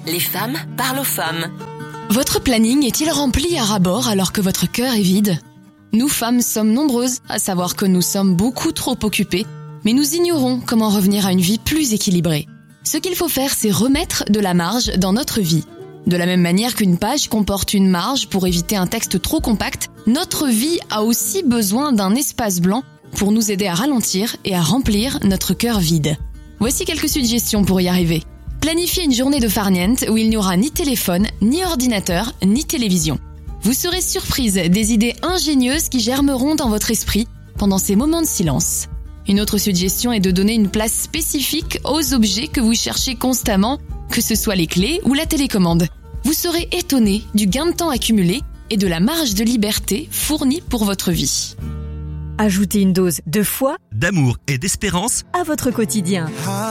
Les femmes parlent aux femmes. Votre planning est-il rempli à ras-bord alors que votre cœur est vide ? Nous femmes sommes nombreuses à savoir que nous sommes beaucoup trop occupées, mais nous ignorons comment revenir à une vie plus équilibrée. Ce qu'il faut faire, c'est remettre de la marge dans notre vie. De la même manière qu'une page comporte une marge pour éviter un texte trop compact, notre vie a aussi besoin d'un espace blanc pour nous aider à ralentir et à remplir notre cœur vide. Voici quelques suggestions pour y arriver. Planifiez une journée de farniente où il n'y aura ni téléphone, ni ordinateur, ni télévision. Vous serez surprise des idées ingénieuses qui germeront dans votre esprit pendant ces moments de silence. Une autre suggestion est de donner une place spécifique aux objets que vous cherchez constamment, que ce soit les clés ou la télécommande. Vous serez étonné du gain de temps accumulé et de la marge de liberté fournie pour votre vie. Ajoutez une dose de foi, d'amour et d'espérance à votre quotidien.